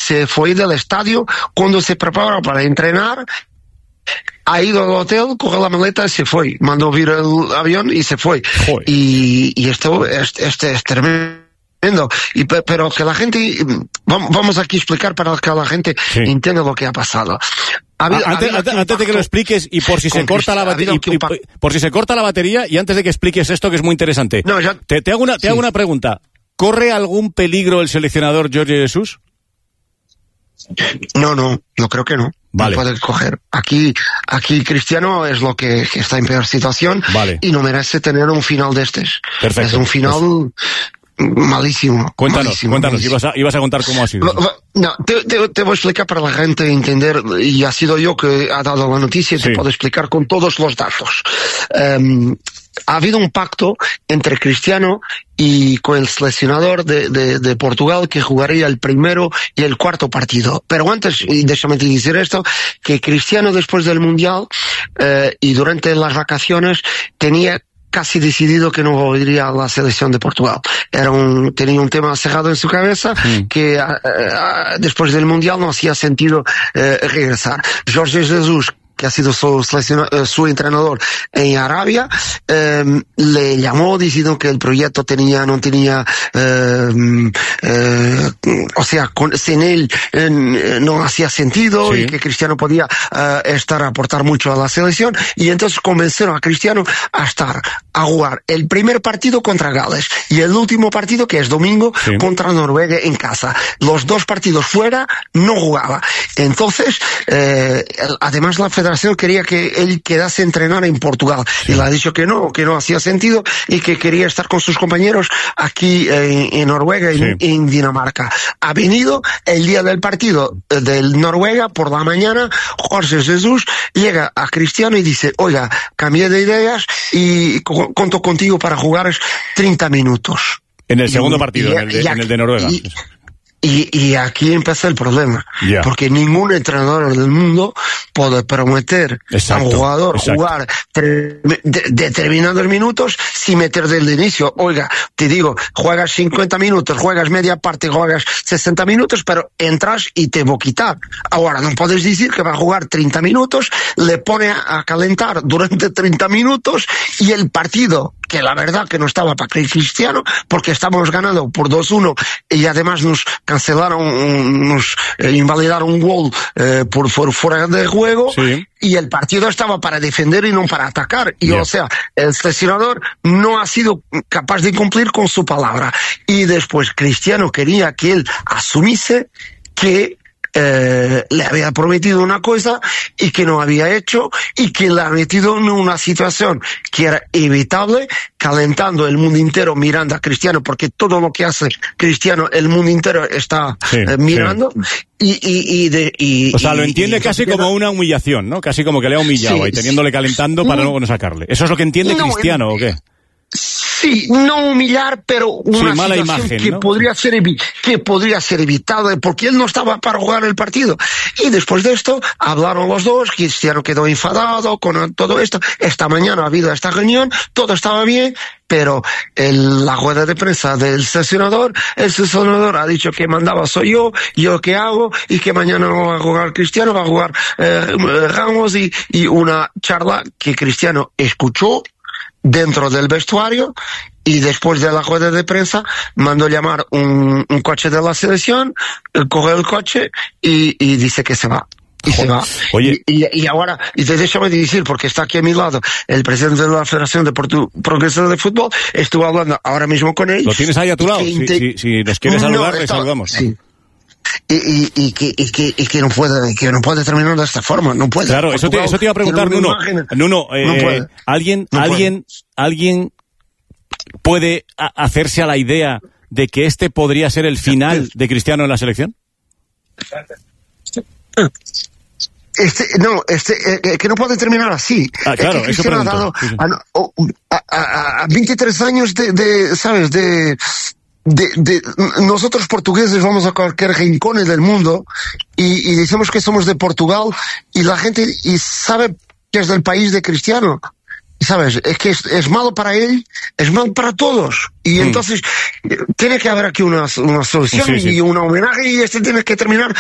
se fue del estadio cuando se preparaba para entrenar. Ha ido al hotel, cogió la maleta y se fue. Mandó vir el avión y se fue. Y esto es tremendo. Pero que la gente... Vamos aquí a explicar para que la gente entienda lo que ha pasado. Antes de que lo expliques, y por si se corta la batería, por si se corta la batería, y antes de que expliques esto, que es muy interesante, te hago una pregunta. ¿Corre algún peligro el seleccionador Jorge Jesús? No, yo creo que no. Vale. No puede coger. Aquí Cristiano es lo que está en peor situación, y no merece tener un final de estos. Perfecto. Es un final malísimo. Cuéntanos, ibas a contar cómo ha sido. No, te voy a explicar para la gente entender, y ha sido yo que ha dado la noticia, y te puedo explicar con todos los datos. Ha habido un pacto entre Cristiano y con el seleccionador de Portugal, que jugaría el primero y el cuarto partido. Pero antes, y déjame decir esto, que Cristiano después del Mundial y durante las vacaciones tenía casi decidido que no iría a la selección de Portugal. Tenía un tema cerrado en su cabeza, que después del Mundial no hacía sentido regresar. Jorge Jesús, que ha sido su entrenador en Arabia, le llamó diciendo que el proyecto no tenía, sin él no hacía sentido, y que Cristiano podía aportar mucho a la selección, y entonces convencieron a Cristiano a jugar el primer partido contra Gales y el último partido, que es domingo, contra Noruega en casa. Los dos partidos fuera no jugaba. Entonces, además la federación quería que él quedase a entrenar en Portugal, y le ha dicho que no hacía sentido, y que quería estar con sus compañeros aquí en Noruega y en Dinamarca. Ha venido el día del partido del Noruega por la mañana. Jorge Jesús llega a Cristiano y dice: oiga, cambié de ideas y cuento contigo para jugar 30 minutos. En el segundo partido, en el de Noruega. Y aquí empieza el problema, porque ningún entrenador del mundo puede prometer a un jugador jugar determinados minutos sin meter desde el inicio. Oiga, te digo, juegas 50 minutos, juegas media parte, juegas 60 minutos, pero entras y te voy a quitar. Ahora, no puedes decir que va a jugar 30 minutos, le pone a calentar durante 30 minutos, y el partido, que la verdad que no estaba para Cristiano, porque estábamos ganando por 2-1, y además nos cancelaron, nos invalidaron un gol por fuera de juego, y el partido estaba para defender y no para atacar. Y o sea, el seleccionador no ha sido capaz de cumplir con su palabra. Y después Cristiano quería que él asumiese que le había prometido una cosa y que no había hecho, y que le ha metido en una situación que era evitable, calentando el mundo entero mirando a Cristiano, porque todo lo que hace Cristiano el mundo entero está mirando. O sea, lo entiende casi como una humillación, ¿no? Casi como que le ha humillado y teniéndole calentando para luego no sacarle. ¿Eso es lo que entiende Cristiano o qué? Sí, no humillar, pero una mala situación imagen, que, ¿no? que podría ser evitada, porque él no estaba para jugar el partido. Y después de esto, hablaron los dos, Cristiano quedó enfadado con todo esto. Esta mañana ha habido esta reunión, todo estaba bien, pero la rueda de prensa del seleccionador, el seleccionador ha dicho que mandaba soy yo qué hago, y que mañana no va a jugar Cristiano, va a jugar Ramos, y una charla que Cristiano escuchó dentro del vestuario, y después de la rueda de prensa mandó llamar un coche de la selección, coge el coche y dice que se va. Y se va. Oye. Y ahora, déjame decir, porque está aquí a mi lado el presidente de la Federación de Progreso de Fútbol, estuve hablando ahora mismo con él. ¿Lo tienes ahí a tu lado? Si nos quieres saludar, le saludamos. Sí. Y que no puede terminar de esta forma, no puede. Claro, eso te iba a preguntar, Nuno. Nuno, ¿alguien puede hacerse a la idea de que este podría ser el final de Cristiano en la selección? Que no puede terminar así. Claro, eso pregunto. A 23 años ¿sabes? Nosotros portugueses vamos a cualquier rincón del mundo y decimos que somos de Portugal, y la gente sabe que es del país de Cristiano. ¿Sabes? Es que es malo para él, es malo para todos. Y entonces tiene que haber aquí una solución y un homenaje, y tiene que terminar